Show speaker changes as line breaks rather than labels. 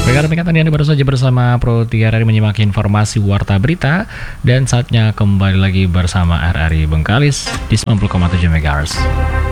Rekan-rekan Anda baru saja bersama Pro 3 RRI menyimak informasi Warta Berita. Dan saatnya kembali lagi bersama RRI Bengkalis di 90,7 MHz.